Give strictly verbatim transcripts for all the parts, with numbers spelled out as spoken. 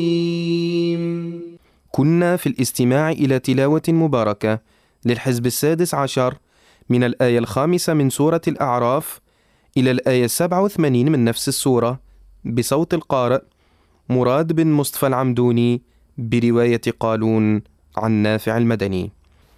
كنا في الاستماع إلى تلاوة مباركة للحزب السادس عشر من الآية الخامسة من سورة الأعراف إلى الآية السابعة وثمانين من نفس السورة بصوت القارئ مراد بن مصطفى العمدوني برواية قالون عن نافع المدني.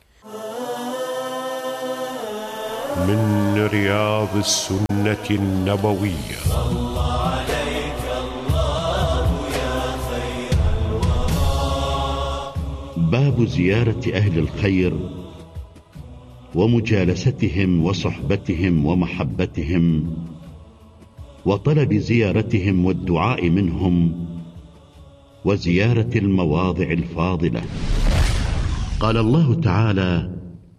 من رياض السنة النبوية. صلى عليك الله يا خير الورى. باب زيارة أهل الخير ومجالستهم وصحبتهم ومحبتهم وطلب زيارتهم والدعاء منهم وزيارة المواضع الفاضلة. قال الله تعالى: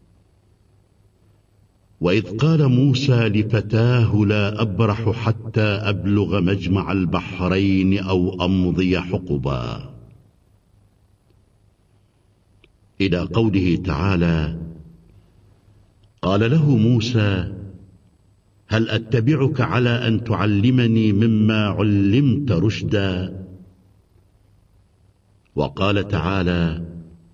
وإذ قال موسى لفتاه لا أبرح حتى أبلغ مجمع البحرين أو أمضي حقبا، إلى قوله تعالى: قال له موسى هل أتبعك على أن تعلمني مما علمت رشدا. وقال تعالى: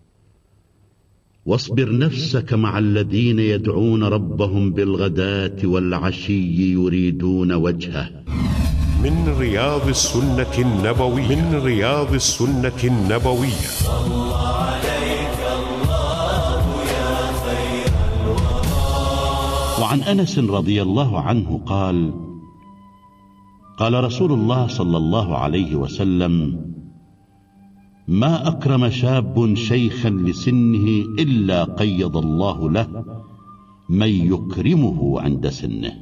واصبر نفسك مع الذين يدعون ربهم بالغداة والعشي يريدون وجهه. من رياض السنة النبوية. من رياض السنة النبوية. صلى عليك الله يا خير الورى. وعن أنس رضي الله عنه قال: قال رسول الله صلى الله عليه وسلم: ما أكرم شاب شيخا لسنه إلا قيض الله له من يكرمه عند سنه.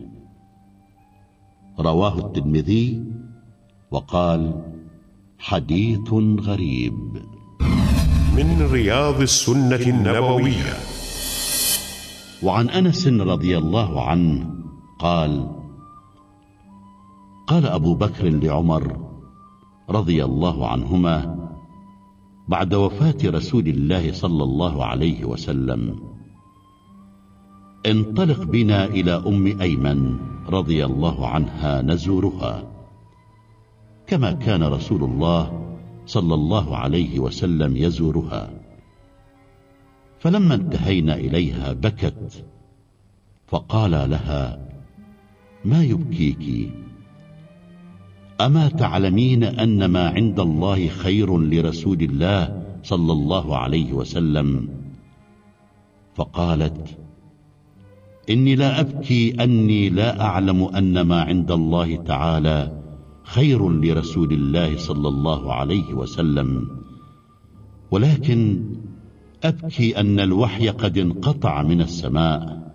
رواه الترمذي وقال: حديث غريب. من رياض السنة النبوية. وعن أنس رضي الله عنه قال: قال أبو بكر لعمر رضي الله عنهما بعد وفاة رسول الله صلى الله عليه وسلم: انطلق بنا إلى أم أيمن رضي الله عنها نزورها، كما كان رسول الله صلى الله عليه وسلم يزورها. فلما انتهينا إليها بكت، فقال لها: ما يبكيك؟ أما تعلمين أن ما عند الله خير لرسول الله صلى الله عليه وسلم؟ فقالت: إني لا أبكي أني لا أعلم أن ما عند الله تعالى خير لرسول الله صلى الله عليه وسلم، ولكن أبكي أن الوحي قد انقطع من السماء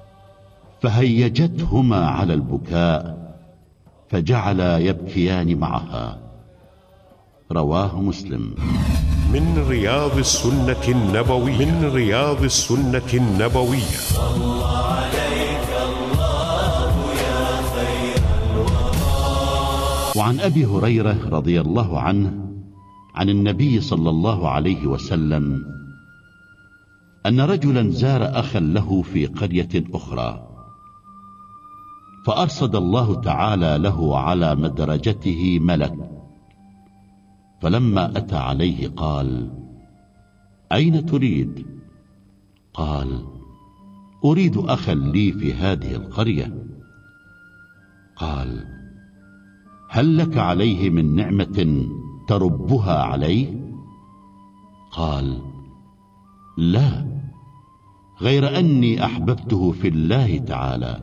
فهيجتهما على البكاء فجعلا يبكيان معها. رواه مسلم. من رياض السنة النبوية. من رياض السنة النبوية. صلى عليك الله يا خير الورى. وعن أبي هريرة رضي الله عنه عن النبي صلى الله عليه وسلم أن رجلا زار أخا له في قرية أخرى، فأرصد الله تعالى له على مدرجته ملك، فلما أتى عليه قال: أين تريد؟ قال: أريد أخا لي في هذه القرية. قال: هل لك عليه من نعمة تربها عليه؟ قال: لا، غير أني أحببته في الله تعالى.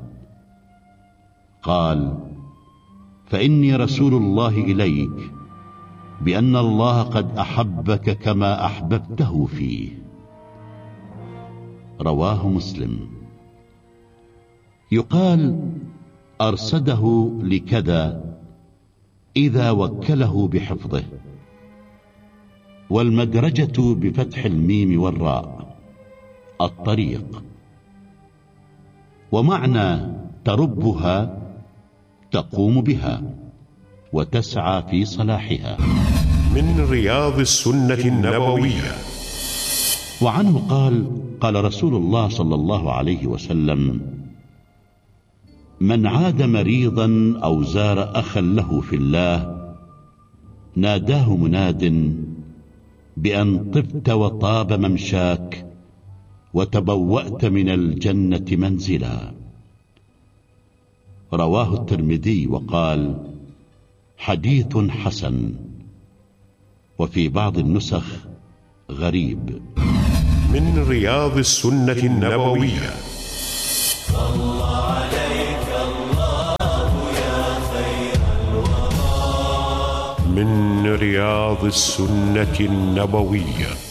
قال: فإني رسول الله إليك بأن الله قد أحبك كما أحببته فيه. رواه مسلم. يقال: أرصده لكذا إذا وكله بحفظه، والمدرجة بفتح الميم والراء الطريق، ومعنى تربها تقوم بها وتسعى في صلاحها. من رياض السنة النبوية. وعنه قال: قال رسول الله صلى الله عليه وسلم: من عاد مريضا أو زار أخا له في الله ناداه مناد بأن طبت وطاب ممشاك وتبوأت من الجنة منزلا. رواه الترمذي وقال: حديث حسن. وفي بعض النسخ: غريب. من رياض السنة النبوية. صلى عليك الله يا خير الورى. من رياض السنة النبوية.